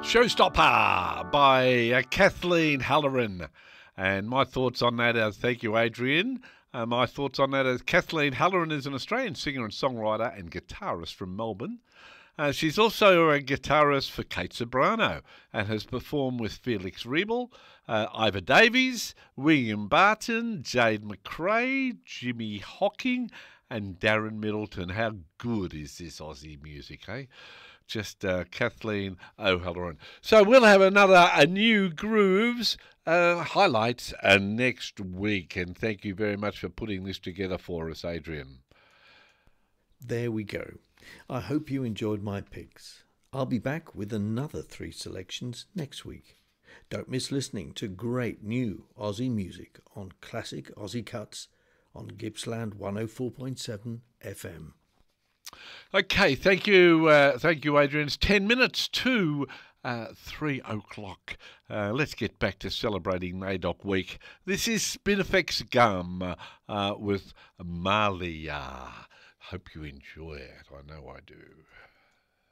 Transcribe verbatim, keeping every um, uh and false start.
Showstopper by uh, Kathleen Halloran. And my thoughts on that are, thank you, Adrian. Uh, my thoughts on that is Kathleen Halloran is an Australian singer and songwriter and guitarist from Melbourne. Uh, she's also a guitarist for Kate Sobrano and has performed with Felix Riebel, uh, Ivor Davies, William Barton, Jade McRae, Jimmy Hocking and Darren Middleton. How good is this Aussie music, eh? Just uh, Kathleen O'Halloran. So we'll have another a new Grooves uh, highlights uh, next week. And thank you very much for putting this together for us, Adrian. There we go. I hope you enjoyed my picks. I'll be back with another three selections next week. Don't miss listening to great new Aussie music on Classic Aussie Cuts on Gippsland one oh four point seven F M. Okay, thank you, uh, thank you, Adrian. It's ten minutes to uh, three o'clock. Uh, let's get back to celebrating NAIDOC Week. This is Spinifex Gum uh, with Malia. Hope you enjoy it. I know I do.